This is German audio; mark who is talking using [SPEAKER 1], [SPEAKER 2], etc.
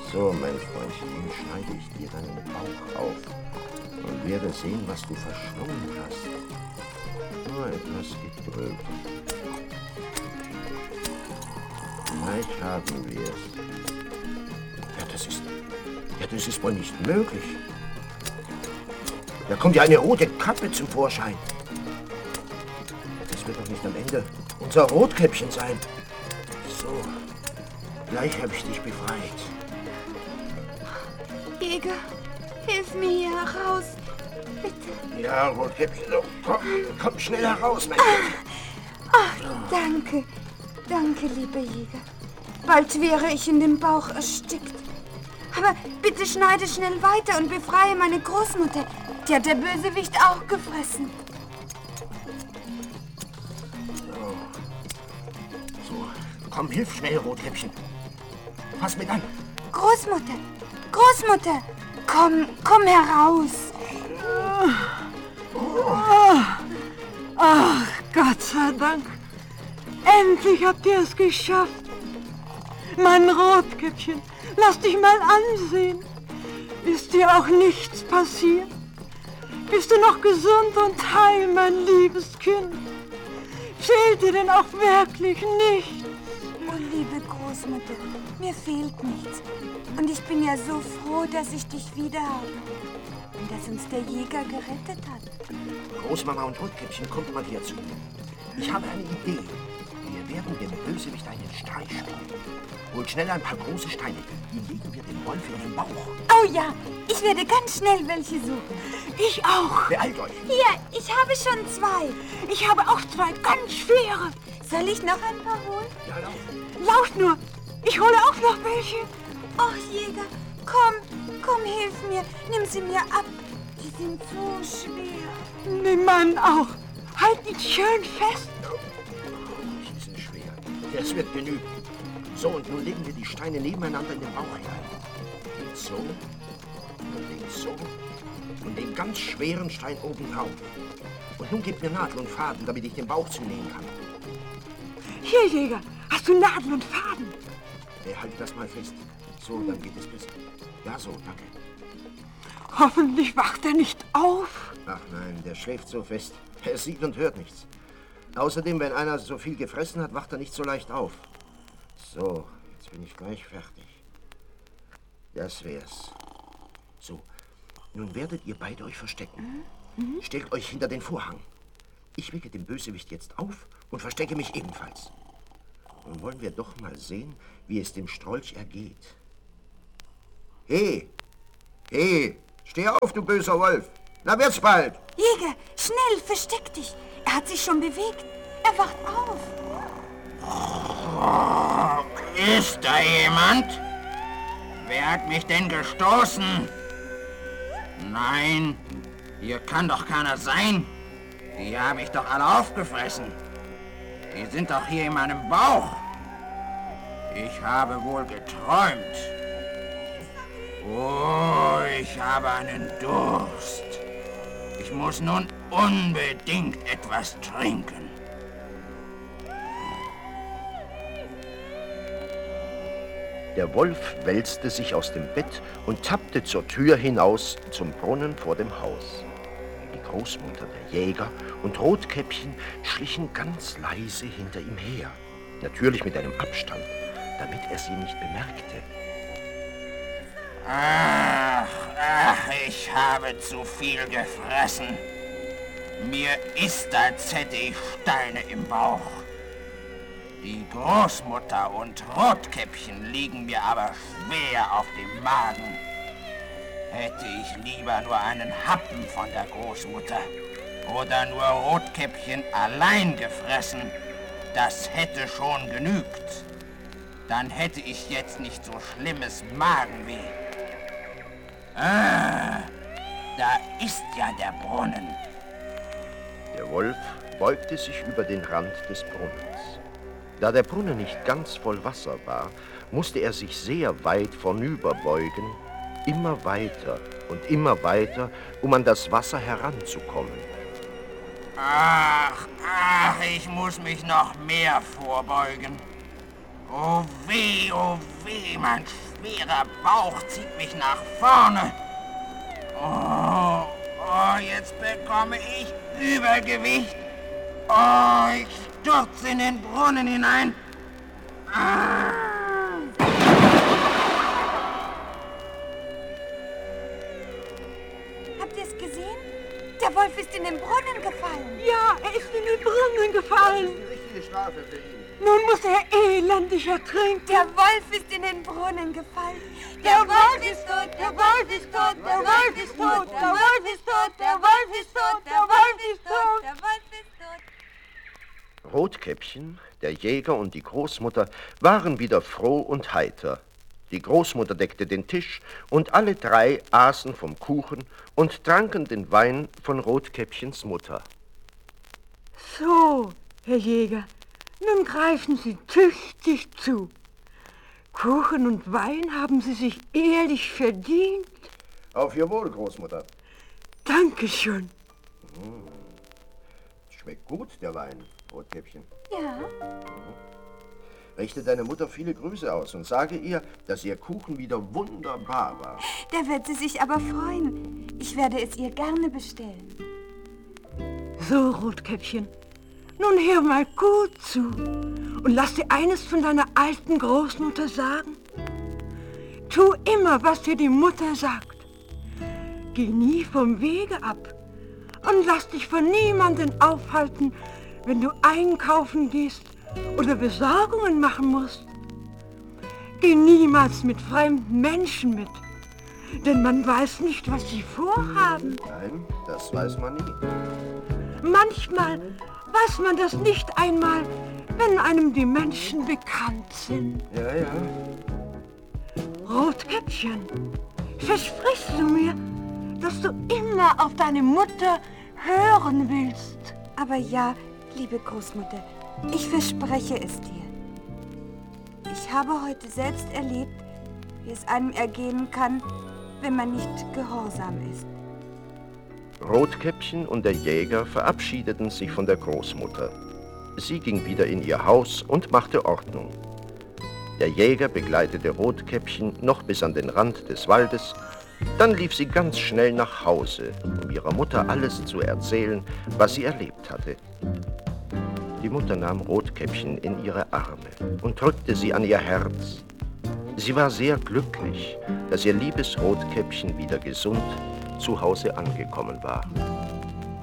[SPEAKER 1] So, mein Freundchen, nun schneide ich dir deinen Bauch auf und werde sehen, was du verschlungen hast. Nur etwas getröbt. Gleich haben wir es. Ja, das ist wohl nicht möglich. Da kommt ja eine rote Kappe zum Vorschein. Das wird doch nicht am Ende unser Rotkäppchen sein. So, gleich habe ich dich befreit.
[SPEAKER 2] Jäger, hilf mir hier heraus, bitte.
[SPEAKER 1] Ja, Rotkäppchen, komm schnell heraus, mein Kind.
[SPEAKER 2] Ach, danke, danke, lieber Jäger. Bald wäre ich in dem Bauch erstickt. Aber bitte schneide schnell weiter und befreie meine Großmutter. Die hat der Bösewicht auch gefressen.
[SPEAKER 1] So, komm, hilf schnell, Rotkäppchen. Pass mit an.
[SPEAKER 2] Großmutter, Großmutter, komm heraus.
[SPEAKER 3] Ach, Gott sei Dank. Endlich habt ihr es geschafft. Mein Rotkäppchen, lass dich mal ansehen. Ist dir auch nichts passiert? Bist du noch gesund und heil, mein liebes Kind? Fehlt dir denn auch wirklich nichts?
[SPEAKER 2] Oh, liebe Großmutter, mir fehlt nichts. Und ich bin ja so froh, dass ich dich wieder habe. Und dass uns der Jäger gerettet hat.
[SPEAKER 1] Großmama und Rotkäppchen, kommt mal hier zu. Ich habe eine Idee. Wir werden dem Bösewicht einen Streich spielen. Holt schnell ein paar große Steine. Die legen wir dem Wolf in den Bauch.
[SPEAKER 2] Oh ja, ich werde ganz schnell welche suchen.
[SPEAKER 3] Ich auch.
[SPEAKER 1] Beeilt euch.
[SPEAKER 2] Hier, ich habe schon 2.
[SPEAKER 3] Ich habe auch 2 ganz schwere.
[SPEAKER 2] Soll ich noch ein paar holen?
[SPEAKER 1] Ja, lauf.
[SPEAKER 3] Lauf nur. Ich hole auch noch welche.
[SPEAKER 2] Ach, Jäger, komm, hilf mir. Nimm sie mir ab. Die sind so schwer.
[SPEAKER 3] Nimm meinen auch. Halt ihn schön fest.
[SPEAKER 1] Die sind schwer. Das wird genügen. So, und nun legen wir die Steine nebeneinander in den Bauch hinein. So, und so, und den ganz schweren Stein oben drauf. Und nun gib mir Nadel und Faden, damit ich den Bauch zunähen kann.
[SPEAKER 3] Hier, Jäger, hast du Nadel und Faden?
[SPEAKER 1] Halt das mal fest. So, dann geht es besser. Ja, so, danke.
[SPEAKER 3] Hoffentlich wacht er nicht auf.
[SPEAKER 1] Ach nein, der schläft so fest. Er sieht und hört nichts. Außerdem, wenn einer so viel gefressen hat, wacht er nicht so leicht auf. So, jetzt bin ich gleich fertig. Das wär's. So, nun werdet ihr beide euch verstecken. Stellt euch hinter den Vorhang. Ich wecke den Bösewicht jetzt auf und verstecke mich ebenfalls. Nun wollen wir doch mal sehen, wie es dem Strolch ergeht. Hey, steh auf, du böser Wolf. Na, wird's bald.
[SPEAKER 2] Jäger, schnell, versteck dich. Er hat sich schon bewegt. Er wacht auf.
[SPEAKER 4] Ist da jemand? Wer hat mich denn gestoßen? Nein, hier kann doch keiner sein. Die haben mich doch alle aufgefressen. Die sind doch hier in meinem Bauch. Ich habe wohl geträumt. Oh, ich habe einen Durst. Ich muss nun unbedingt etwas trinken.
[SPEAKER 1] Der Wolf wälzte sich aus dem Bett und tappte zur Tür hinaus zum Brunnen vor dem Haus. Die Großmutter, der Jäger und Rotkäppchen schlichen ganz leise hinter ihm her. Natürlich mit einem Abstand, damit er sie nicht bemerkte.
[SPEAKER 4] Ach, ich habe zu viel gefressen. Mir ist, als hätte ich Steine im Bauch. Die Großmutter und Rotkäppchen liegen mir aber schwer auf dem Magen. Hätte ich lieber nur einen Happen von der Großmutter oder nur Rotkäppchen allein gefressen, das hätte schon genügt. Dann hätte ich jetzt nicht so schlimmes Magenweh. Da ist ja der Brunnen.
[SPEAKER 1] Der Wolf beugte sich über den Rand des Brunnens. Da der Brunnen nicht ganz voll Wasser war, musste er sich sehr weit vornüberbeugen, immer weiter und immer weiter, um an das Wasser heranzukommen.
[SPEAKER 4] Ach, ich muss mich noch mehr vorbeugen. Oh weh, mein schwerer Bauch zieht mich nach vorne. Oh, jetzt bekomme ich Übergewicht. Oh, ich stürze in den Brunnen hinein.
[SPEAKER 2] Habt ihr es gesehen? Der Wolf ist in den Brunnen gefallen.
[SPEAKER 3] Ja, er ist in den Brunnen gefallen.
[SPEAKER 1] Die richtige Strafe für ihn.
[SPEAKER 3] Nun muss er elendig ertrinken.
[SPEAKER 2] Der Wolf ist in den Brunnen gefallen.
[SPEAKER 3] Der Wolf ist tot, der Wolf ist tot, der Wolf ist tot, der Wolf ist tot, der Wolf ist tot, der Wolf ist tot.
[SPEAKER 2] Der Wolf ist tot.
[SPEAKER 1] Rotkäppchen, der Jäger und die Großmutter waren wieder froh und heiter. Die Großmutter deckte den Tisch und alle drei aßen vom Kuchen und tranken den Wein von Rotkäppchens Mutter.
[SPEAKER 3] So, Herr Jäger, nun greifen Sie tüchtig zu. Kuchen und Wein haben Sie sich ehrlich verdient.
[SPEAKER 1] Auf Ihr Wohl, Großmutter.
[SPEAKER 3] Dankeschön.
[SPEAKER 1] Schmeckt gut, der Wein, Rotkäppchen.
[SPEAKER 2] Ja,
[SPEAKER 1] Richte deine Mutter viele Grüße aus und sage ihr, dass ihr Kuchen wieder wunderbar war.
[SPEAKER 2] da wird sie sich aber freuen. Ich werde es ihr gerne bestellen.
[SPEAKER 3] So, Rotkäppchen, nun hör mal gut zu und lass dir eines von deiner alten Großmutter sagen. Tu immer, was dir die Mutter sagt. Geh nie vom Wege ab und lass dich von niemandem aufhalten, wenn du einkaufen gehst oder Besorgungen machen musst. Geh niemals mit fremden Menschen mit, denn man weiß nicht, was sie vorhaben.
[SPEAKER 1] Nein, das weiß man nie.
[SPEAKER 3] Manchmal weiß man das nicht einmal, wenn einem die Menschen bekannt sind.
[SPEAKER 1] Ja, ja.
[SPEAKER 3] Rotkäppchen, versprichst du mir, dass du immer auf deine Mutter hören willst?
[SPEAKER 2] Aber ja, liebe Großmutter, ich verspreche es dir. Ich habe heute selbst erlebt, wie es einem ergehen kann, wenn man nicht gehorsam ist.
[SPEAKER 1] Rotkäppchen und der Jäger verabschiedeten sich von der Großmutter. Sie ging wieder in ihr Haus und machte Ordnung. Der Jäger begleitete Rotkäppchen noch bis an den Rand des Waldes. Dann lief sie ganz schnell nach Hause, um ihrer Mutter alles zu erzählen, was sie erlebt hatte. Die Mutter nahm Rotkäppchen in ihre Arme und drückte sie an ihr Herz. Sie war sehr glücklich, dass ihr liebes Rotkäppchen wieder gesund zu Hause angekommen war.